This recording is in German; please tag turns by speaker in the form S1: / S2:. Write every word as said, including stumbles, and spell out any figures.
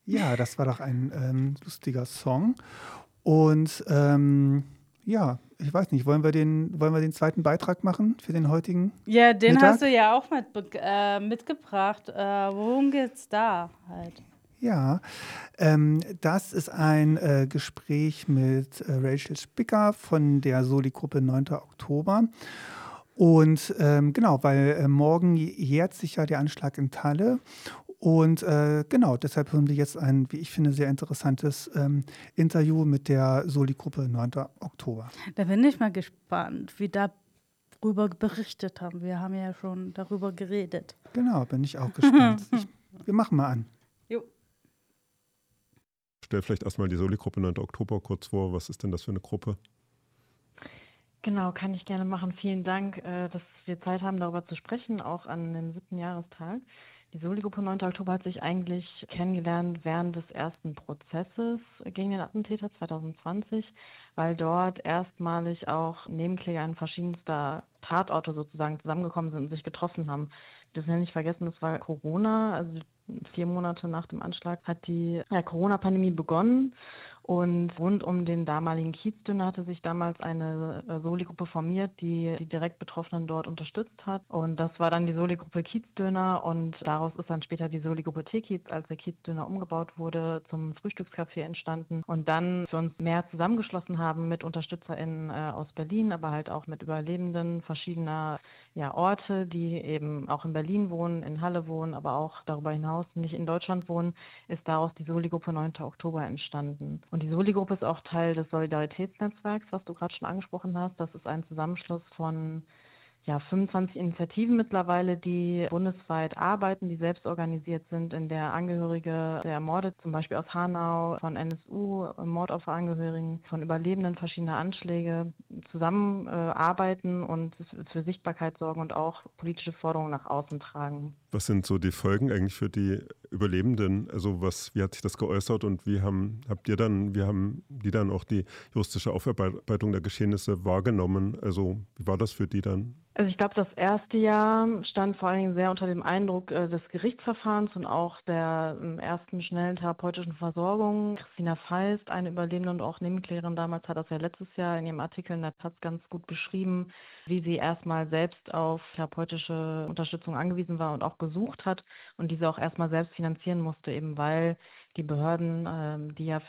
S1: Ja, das war doch ein, ähm, lustiger Song. Und, ähm, ja, ich weiß nicht, wollen wir den wollen wir den zweiten Beitrag machen für den heutigen
S2: Ja, den hast
S1: Mittag?
S2: du ja auch mitbeg äh, mitgebracht. Äh, worum geht's da halt?
S1: Ja, ähm, das ist ein, äh, Gespräch mit, äh, Rachel Spicker von der Soli-Gruppe neunter Oktober. Und, ähm, genau, weil, äh, morgen j jährt sich ja der Anschlag in Halle und, äh, genau, deshalb hören wir jetzt ein, wie ich finde, sehr interessantes, ähm, Interview mit der Soli-Gruppe neunter Oktober.
S2: Da bin ich mal gespannt, wie da drüber berichtet haben. Wir haben ja schon darüber geredet.
S1: Genau, bin ich auch gespannt. Ich wir machen mal an.
S2: Jo.
S3: Stell vielleicht erst mal die Soli-Gruppe neunter Oktober kurz vor. Was ist denn das für 'ne Gruppe?
S4: Genau, kann ich gerne machen. Vielen Dank, äh, dass wir Zeit haben, darüber zu sprechen, auch an dem siebten Jahrestag. Die Soli-Gruppe neunter Oktober hat sich eigentlich kennengelernt während des ersten Prozesses gegen den Attentäter zweitausendzwanzig, weil dort erstmalig auch Nebenkläger an verschiedenster Tatorte sozusagen zusammengekommen sind und sich getroffen haben. Wir dürfen ja nicht vergessen, das war Corona, also vier Monate nach dem Anschlag hat die, ja, Corona-Pandemie begonnen. Und rund um den damaligen Kiezdöner hatte sich damals eine äh, Soli-Gruppe formiert, die die direkt Betroffenen dort unterstützt hat. Und das war dann die Soli-Gruppe Kiezdöner und daraus ist dann später die Soli-Gruppe T-Kiez, als der Kiezdöner umgebaut wurde, zum Frühstückscafé entstanden. Und dann wir uns mehr zusammengeschlossen haben mit UnterstützerInnen äh, aus Berlin, aber halt auch mit Überlebenden verschiedener ja, Orte, die eben auch in Berlin wohnen, in Halle wohnen, aber auch darüber hinaus nicht in Deutschland wohnen, ist daraus die Soli-Gruppe neunter Oktober entstanden. Und die Soli-Gruppe ist auch Teil des Solidaritätsnetzwerks, was du gerade schon angesprochen hast. Das ist ein Zusammenschluss von ja, fünfundzwanzig Initiativen mittlerweile, die bundesweit arbeiten, die selbst organisiert sind, in der Angehörige der Ermordeten, zum Beispiel aus Hanau, von N S U, Mordopferangehörigen, von Überlebenden verschiedener Anschläge zusammenarbeiten äh, arbeiten und für Sichtbarkeit sorgen und auch politische Forderungen nach außen tragen.
S3: Was sind so die Folgen eigentlich für die Überlebenden? Also was, wie hat sich das geäußert und wie haben, habt ihr dann, wie haben die dann auch die juristische Aufarbeitung der Geschehnisse wahrgenommen? Also wie war das für die dann?
S4: Also ich glaube, das erste Jahr stand vor allen Dingen sehr unter dem Eindruck äh, des Gerichtsverfahrens und auch der ähm, ersten schnellen therapeutischen Versorgung. Christina Feist, eine Überlebende und auch Nebenklägerin damals, hat das ja letztes Jahr in ihrem Artikel in der Taz ganz gut beschrieben, wie sie erstmal selbst auf therapeutische Unterstützung angewiesen war und auch gesucht hat und diese auch erstmal selbst finanzieren musste, eben weil die Behörden, ähm, die ja